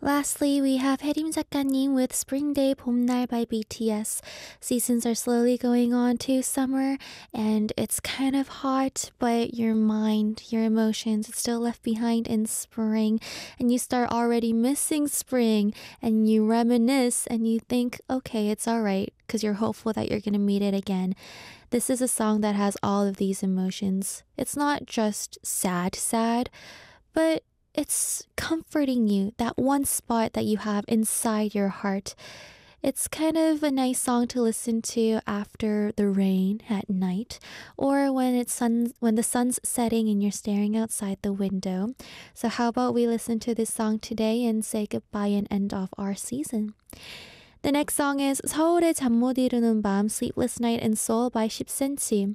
Lastly, we have 혜림 작가님 with Spring Day 봄날 by BTS. Seasons are slowly going on to summer and it's kind of hot, but your mind, your emotions, it's still left behind in spring and you start already missing spring and you reminisce and you think, okay, it's all right because you're hopeful that you're going to meet it again. This is a song that has all of these emotions. It's not just sad, but it's comforting you, that one spot that you have inside your heart. It's kind of a nice song to listen to after the rain at night or when the sun's setting and you're staring outside the window. So how about we listen to this song today and say goodbye and end off our season. The next song is 서울의 잠 못 이루는 밤 Sleepless Night in Seoul by 10cm.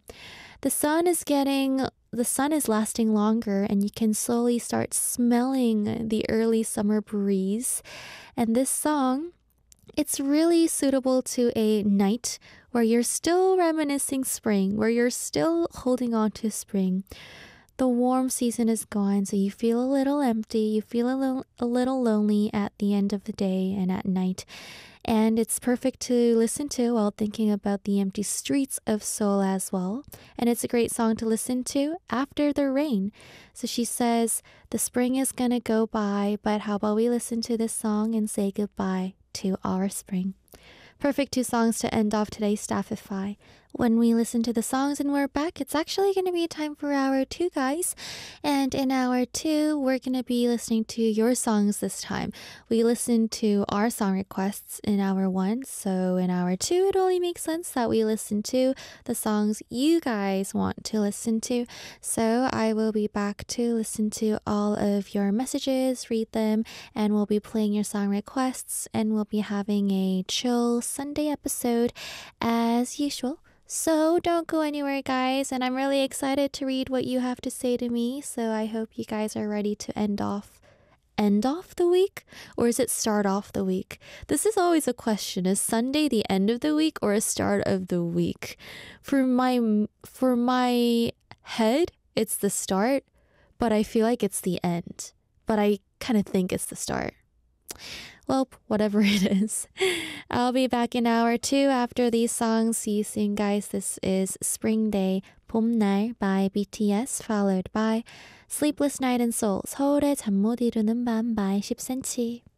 The sun is lasting longer and you can slowly start smelling the early summer breeze. And this song, it's really suitable to a night where you're still reminiscing spring, where you're still holding on to spring. The warm season is gone, so you feel a little empty, you feel a little lonely at the end of the day and at night. And it's perfect to listen to while thinking about the empty streets of Seoul as well. And it's a great song to listen to after the rain. So she says, the spring is gonna go by, but how about we listen to this song and say goodbye to our spring. Perfect two songs to end off today's Staffify. When we listen to the songs and we're back, it's actually going to be time for hour 2, guys. And in hour 2, we're going to be listening to your songs this time. We listened to our song requests in hour 1, so in hour 2, it only makes sense that we listen to the songs you guys want to listen to. So I will be back to listen to all of your messages, read them, and we'll be playing your song requests, and we'll be having a chill Sunday episode as usual. So don't go anywhere, guys, and I'm really excited to read what you have to say to me, so I hope you guys are ready to end off the week? Or is it start off the week? This is always a question. Is Sunday the end of the week or a start of the week? For my head, it's the start, but I feel like it's the end. But I kind of think it's the start. Well, whatever it is. I'll be back in hour 2 after these songs. See you soon, guys. This is Spring Day, 봄날 by BTS, followed by Sleepless Night in Seoul, 서울의 잠 못 이루는 밤 by 10cm.